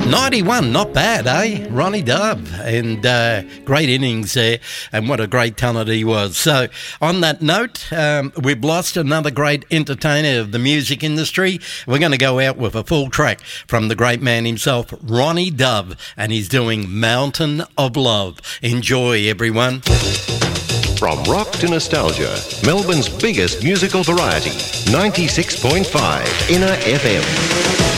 91, not bad, eh? Ronnie Dove, and great innings there, and what a great talent he was. So, on that note, we've lost another great entertainer of the music industry. We're going to go out with a full track from the great man himself, Ronnie Dove, and he's doing Mountain of Love. Enjoy, everyone. From rock to nostalgia, Melbourne's biggest musical variety, 96.5 Inner FM.